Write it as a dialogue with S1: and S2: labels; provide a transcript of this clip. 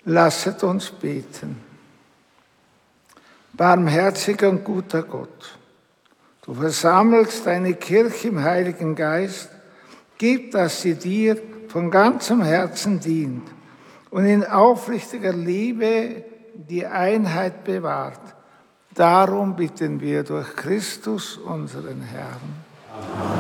S1: Lasset uns beten. Barmherziger und guter Gott, du versammelst deine Kirche im Heiligen Geist, gib, dass sie dir von ganzem Herzen dient und in aufrichtiger Liebe die Einheit bewahrt. Darum bitten wir durch Christus, unseren Herrn. Amen.